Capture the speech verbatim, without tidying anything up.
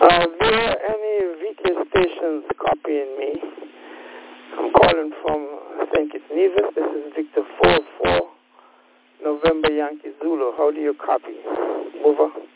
Uh, there any V K stations copying me? I'm calling from Saint Kitts Nevis. This is Victor four four November Yankee Zulu. How do you copy? Over.